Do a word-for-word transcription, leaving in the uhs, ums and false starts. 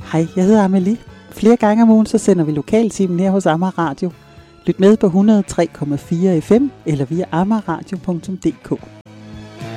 Hej, jeg hedder Amelie. Flere gange om ugen så sender vi lokaltimen her hos Amager Radio. Lyt med på hundrede og tre komma fire F M eller via amagerradio punktum d k.